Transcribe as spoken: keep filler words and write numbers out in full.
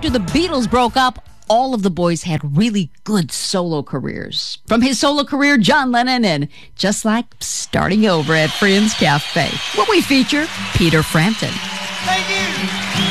after the Beatles broke up, all of the boys had really good solo careers. From his solo career, John Lennon, and just like starting over at Friends Cafe, where we feature Peter Frampton. Thank you.